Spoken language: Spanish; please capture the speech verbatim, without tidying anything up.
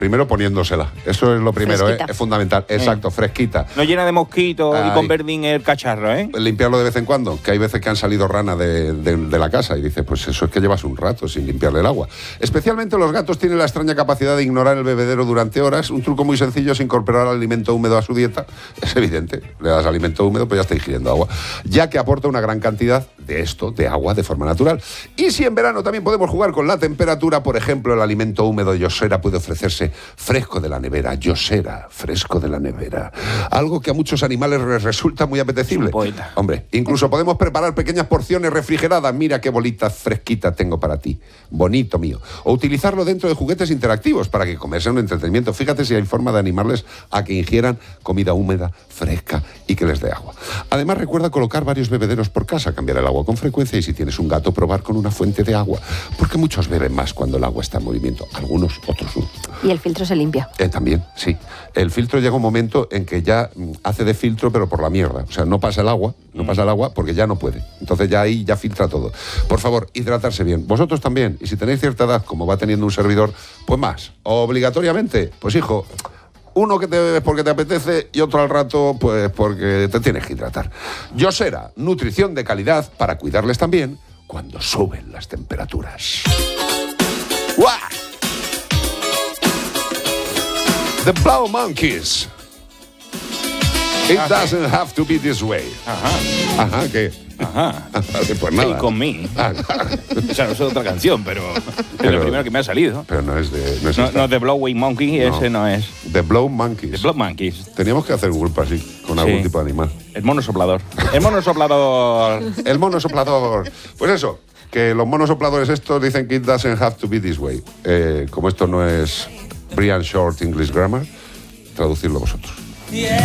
Primero poniéndosela. Eso es lo primero, ¿eh? Es fundamental. Exacto, eh. fresquita. No llena de mosquitos Ay. y con verdín el cacharro, ¿eh? Limpiarlo de vez en cuando, que hay veces que han salido ranas de, de, de la casa y dices, pues eso es que llevas un rato sin limpiarle el agua. Especialmente los gatos tienen la extraña capacidad de ignorar el bebedero durante horas. Un truco muy sencillo es incorporar alimento húmedo a su dieta. Es evidente, le das alimento húmedo, pues ya está ingiriendo agua, ya que aporta una gran cantidad de esto, de agua, de forma natural. Y si en verano también podemos jugar con la temperatura, por ejemplo, el alimento húmedo Yosera puede ofrecerse fresco de la nevera. Yosera, fresco de la nevera. Algo que a muchos animales les resulta muy apetecible. Hombre, incluso podemos preparar pequeñas porciones refrigeradas. Mira qué bolita fresquita tengo para ti. Bonito mío. O utilizarlo dentro de juguetes interactivos para que comerse un entretenimiento. Fíjate si hay forma de animarles a que ingieran comida húmeda, fresca y que les dé agua. Además, recuerda colocar varios bebederos por casa, cambiar el agua con frecuencia y si tienes un gato, probar con una fuente de agua. Porque muchos beben más cuando el agua está en movimiento. Algunos, otros no. Y el filtro se limpia. Eh, también, sí. El filtro llega un momento en que ya mm, hace de filtro, pero por la mierda. O sea, no pasa el agua, no pasa el agua porque ya no puede. Entonces ya ahí ya filtra todo. Por favor, hidratarse bien. Vosotros también. Y si tenéis cierta edad, como va teniendo un servidor, pues más. Obligatoriamente, pues hijo, uno que te bebes porque te apetece y otro al rato, pues porque te tienes que hidratar. Yosera, nutrición de calidad para cuidarles también cuando suben las temperaturas. ¡Guau! The Blau Monkeys. It Ajá. doesn't have to be this way. Ajá. Ajá, ¿qué? Ajá. Vale, pues nada. Take on me. Ah, O sea, no es otra canción, pero, Pero- es lo primero que me ha salido. pero no es de... No es No, esta. no de Blowing Monkey, No. ese no es. The Blow Monkeys. The Blow Monkeys. Teníamos que hacer un grupo así, con algún Sí. tipo de animal. El mono soplador. El mono soplador. El mono soplador. Pues eso, que los monos sopladores estos dicen que it doesn't have to be this way. Eh, como esto no es Brian Short English Grammar, traducirlo vosotros.